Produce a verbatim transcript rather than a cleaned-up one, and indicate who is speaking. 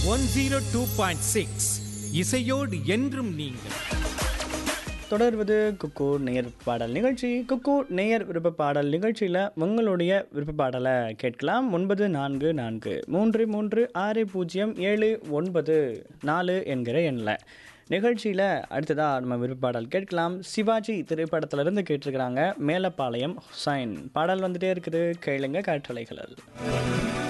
Speaker 1: One zero two point six இசையோடு என்றும் நீங்கள்.
Speaker 2: தொடர்வது குக்கு நேயர் பாடல் நிகழ்ச்சி. குக்கு நேயர் விருப்ப பாடல் நிகழ்ச்சியில் உங்களுடைய விருப்ப பாடலை கேட்கலாம். ஒன்பது நான்கு நான்கு மூன்று மூன்று ஆறு பூஜ்ஜியம் ஏழு ஒன்பது நாலு என்கிற எண்ணில். நிகழ்ச்சியில் அடுத்ததாக நம்ம விருப்ப பாடல் கேட்கலாம். சிவாஜி திரைப்படத்திலிருந்து கேட்டிருக்கிறாங்க. மேலப்பாளையம் ஹுசைன் பாடல் வந்துட்டே இருக்குது, கேளுங்க காற்றலைகளில்.